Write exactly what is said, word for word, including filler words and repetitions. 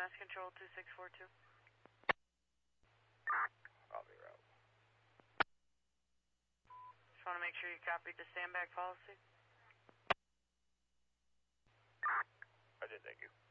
Mass Control two six four two. Copy route. Just want to make sure you copied the stand back policy. I did, thank you.